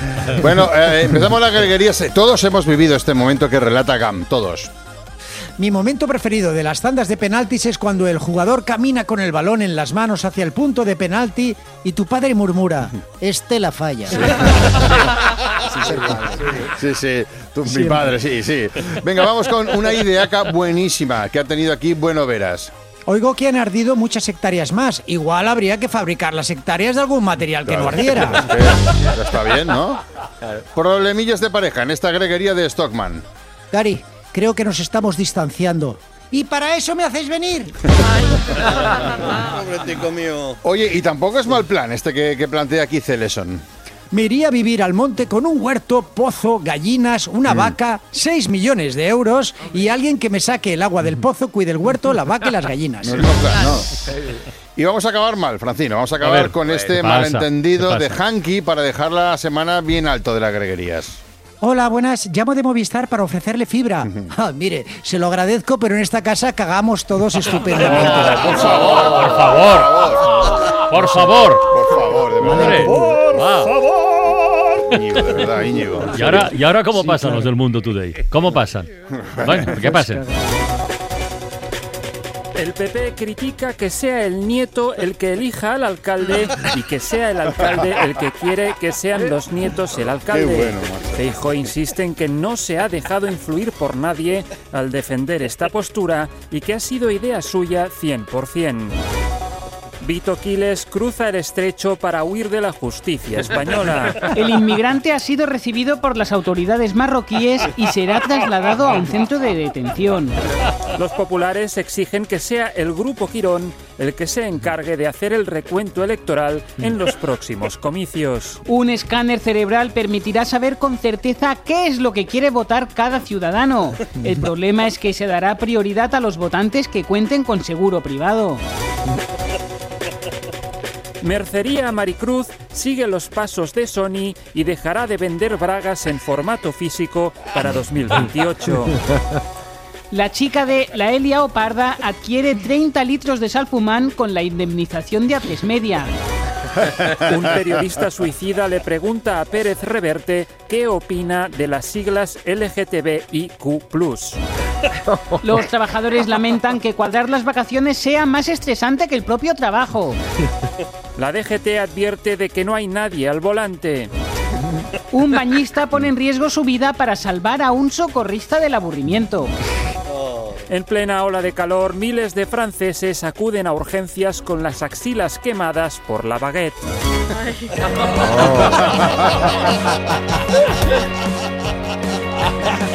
Bueno, empezamos las greguerías. Todos hemos vivido este momento que relata Gam, todos. Mi momento preferido de las tandas de penaltis es cuando el jugador camina con el balón en las manos hacia el punto de penalti y tu padre murmura, este la falla. Sí, mi padre, sí. Venga, vamos con una ideaca buenísima que ha tenido aquí Bueno Veras. Oigo que han ardido muchas hectáreas más. Igual habría que fabricar las hectáreas de algún material que no ardiera. Está bien, ¿no? Problemillas de pareja en esta greguería de Stockman. Gary, creo que nos estamos distanciando. ¿Y para eso me hacéis venir? Pobre tico mío. Oye, y tampoco es mal plan este que plantea aquí Celeson. Me iría a vivir al monte con un huerto, pozo, gallinas, una vaca, 6 millones de euros y alguien que me saque el agua del pozo, cuide el huerto, la vaca y las gallinas. No. Y vamos a acabar mal, Francino. Vamos a acabar con este malentendido de Hanky para dejar la semana bien alto de las greguerías. Hola, buenas. Llamo de Movistar para ofrecerle fibra. Mire, se lo agradezco, pero en esta casa cagamos todos estupendamente. Por favor, de verdad. Por favor. Íñigo, de verdad, Íñigo. ¿Y ahora cómo pasan los del Mundo Today? ¿Cómo pasan? Bueno, ¿qué pasen? El PP critica que sea el nieto el que elija al alcalde y que sea el alcalde el que quiere que sean los nietos el alcalde. Qué bueno, macho. Feijóo insiste en que no se ha dejado influir por nadie al defender esta postura y que ha sido idea suya 100%. Vito Quiles cruza el estrecho para huir de la justicia española. El inmigrante ha sido recibido por las autoridades marroquíes y será trasladado a un centro de detención. Los populares exigen que sea el Grupo Quirón el que se encargue de hacer el recuento electoral en los próximos comicios. Un escáner cerebral permitirá saber con certeza qué es lo que quiere votar cada ciudadano. El problema es que se dará prioridad a los votantes que cuenten con seguro privado. Mercería Maricruz sigue los pasos de Sony y dejará de vender bragas en formato físico para 2028. La chica de La Elia Oparda adquiere 30 litros de salfumán con la indemnización de Atresmedia. Un periodista suicida le pregunta a Pérez Reverte qué opina de las siglas LGTBIQ+. Los trabajadores lamentan que cuadrar las vacaciones sea más estresante que el propio trabajo. La DGT advierte de que no hay nadie al volante. Un bañista pone en riesgo su vida para salvar a un socorrista del aburrimiento. En plena ola de calor, miles de franceses acuden a urgencias con las axilas quemadas por la baguette.